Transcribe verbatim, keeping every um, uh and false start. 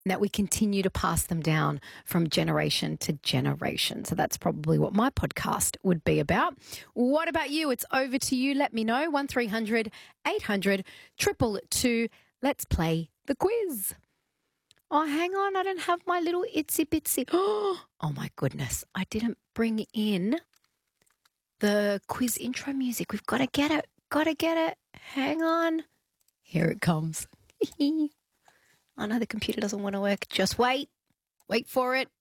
and that we continue to pass them down from generation to generation. So that's probably what my podcast would be about. What about you? It's over to you. Let me know. one three hundred eight hundred two two two. Let's play the quiz. Oh, hang on. I don't have my little itsy bitsy. Oh, my goodness. I didn't bring in the quiz intro music. We've got to get it. Got to get it. Hang on. Here it comes. Oh, no, the computer doesn't want to work. Just wait. Wait for it.